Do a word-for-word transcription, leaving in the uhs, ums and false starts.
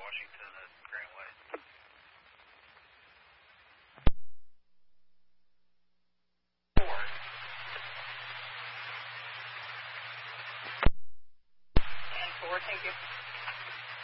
Washington at Grand White. Four. And four, thank you.